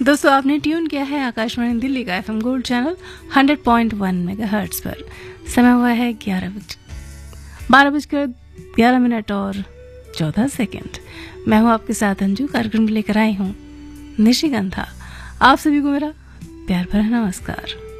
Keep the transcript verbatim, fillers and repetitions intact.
दोस्तों आपने ट्यून किया है आकाशवाणी दिल्ली का FM gold channel hundred point one megahertz पर। समय हुआ है ग्यारह बज बारह बजकर ग्यारह मिनट और चौदह सेकेंड। मैं हूँ आपके साथ अंजू। कार्यक्रम लेकर आई हूँ निशिगंधा। आप सभी को मेरा प्यार भरा नमस्कार।